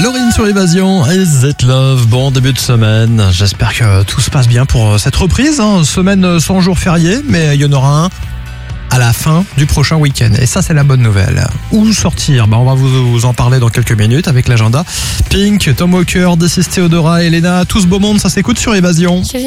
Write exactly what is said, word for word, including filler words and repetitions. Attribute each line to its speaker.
Speaker 1: Laurine sur Évasion, Is It Love, bon début de semaine, j'espère que tout se passe bien pour cette reprise, hein. Semaine sans jour férié, mais il y en aura un à la fin du prochain week-end, et ça c'est la bonne nouvelle. Où sortir, bah, on va vous, vous en parler dans quelques minutes avec l'agenda. Pink, Tom Walker, D six Theodora, Elena, tout ce beau monde, ça s'écoute sur Évasion.